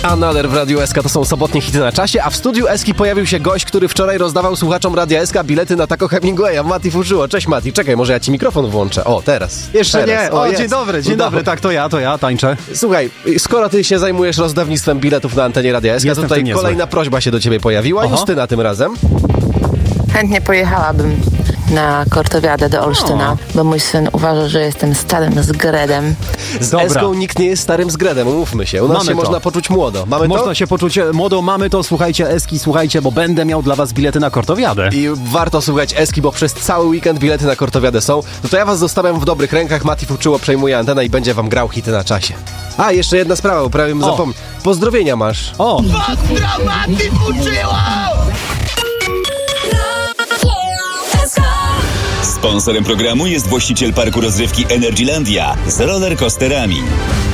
Another w Radiu SK to są sobotnie hity na czasie, a w studiu Eski pojawił się gość, który wczoraj rozdawał słuchaczom Radia SK bilety na Taco Hemingwaya. Mati Fuczyło. Cześć Mati, czekaj, może ja ci mikrofon włączę. O, teraz. Jeszcze teraz. nie. O, dzień dobry, tak, to ja tańczę. Słuchaj, skoro ty się zajmujesz rozdawnictwem biletów na antenie Radia SK, to tutaj kolejna prośba się do ciebie pojawiła. Justyna tym razem. Chętnie pojechałabym na Kortowiadę do Olsztyna, bo mój syn uważa, że jestem starym zgredem. Z Eską nikt nie jest starym zgredem, umówmy się. U nas się można poczuć młodo. Można się poczuć młodo, mamy to, słuchajcie Eski, słuchajcie, bo będę miał dla was bilety na Kortowiadę. I warto słuchać Eski, bo przez cały weekend bilety na Kortowiadę są. No to ja was zostawiam w dobrych rękach, Mati Fuczyło przejmuje antenę i będzie wam grał hity na czasie. A, jeszcze jedna sprawa, bo prawie bym zapomniał. Pozdrowienia masz. O! Pozdro Mati Fuczyło! Sponsorem programu jest właściciel parku rozrywki Energylandia z rollercoasterami.